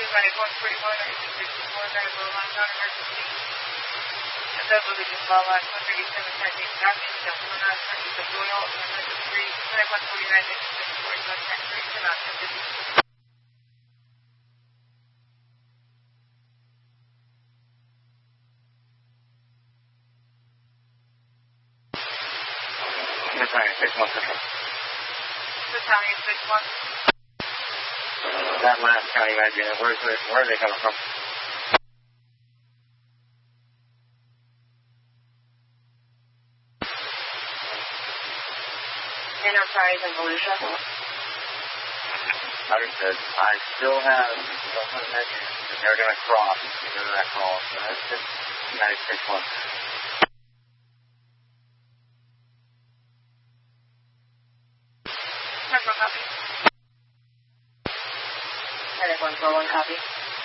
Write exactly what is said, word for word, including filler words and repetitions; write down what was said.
Atlantic one forty-one, Ocean sixty-one, medical line, non-emergency. And then we'll be just follow line one thirty-seven, Titanic Docking, Delta one, East of Royal, one three, one forty-nine, Ocean forty-one, Titanic, and on ten fifty. Battalion six one Central. Battalion six one. That last county manager, where's the, where are they coming from? Enterprise and Volusia. Understood. I still have some messages that they're going to cross into that call, so that's just United six one. Central copy. Medic one four one copy.